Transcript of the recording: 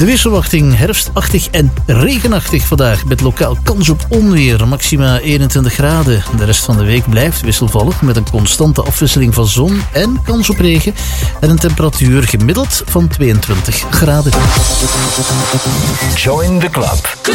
De weersverwachting herfstachtig en regenachtig vandaag met lokaal kans op onweer, maxima 21 graden. De rest van de week blijft wisselvallig met een constante afwisseling van zon en kans op regen en een temperatuur gemiddeld van 22 graden. Join the club.